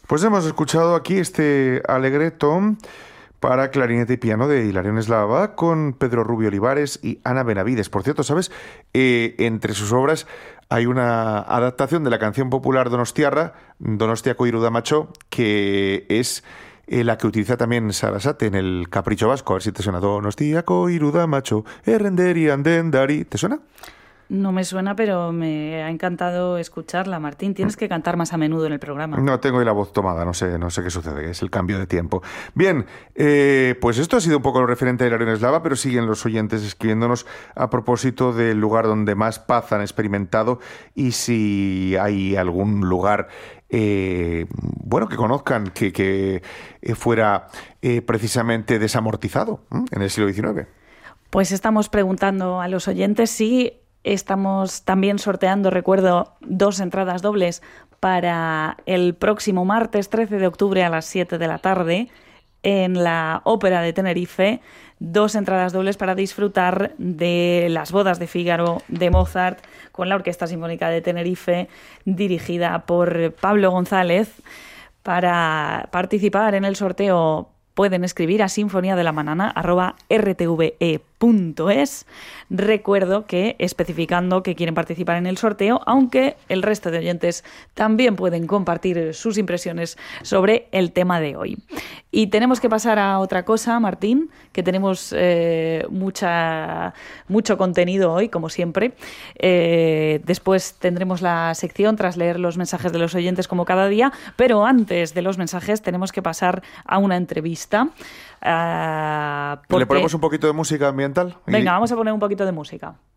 Pues hemos escuchado aquí este alegreto para clarinete y piano de Hilarión Eslava con Pedro Rubio Olivares y Ana Benavides. Por cierto, ¿sabes? Entre sus obras hay una adaptación de la canción popular donostiarra, Donostiako Iruda Macho, que es la que utiliza también Sarasate en el Capricho Vasco. A ver si te suena. Donostiako Iruda Macho, errenderi andendari. ¿Te suena? No me suena, pero me ha encantado escucharla, Martín. Tienes que cantar más a menudo en el programa. No tengo ahí la voz tomada, no sé qué sucede, es el cambio de tiempo. Bien, pues esto ha sido un poco lo referente a Hilarión Eslava, pero siguen los oyentes escribiéndonos a propósito del lugar donde más paz han experimentado y si hay algún lugar, bueno, que conozcan que fuera precisamente desamortizado en el siglo XIX. Pues estamos preguntando a los oyentes si estamos también sorteando, recuerdo, 2 entradas dobles para el próximo martes 13 de octubre a las 7 de la tarde en la Ópera de Tenerife. 2 entradas dobles para disfrutar de las bodas de Fígaro de Mozart con la Orquesta Sinfónica de Tenerife, dirigida por Pablo González. Para participar en el sorteo pueden escribir a sinfoniadelamanana@rtve.es. Recuerdo que especificando que quieren participar en el sorteo, aunque el resto de oyentes también pueden compartir sus impresiones sobre el tema de hoy. Y tenemos que pasar a otra cosa, Martín, que tenemos mucho contenido hoy, como siempre. Después tendremos la sección tras leer los mensajes de los oyentes como cada día, pero antes de los mensajes tenemos que pasar a una entrevista. ¿Le ponemos un poquito de música ambiental? Venga, vamos a poner un poquito de música.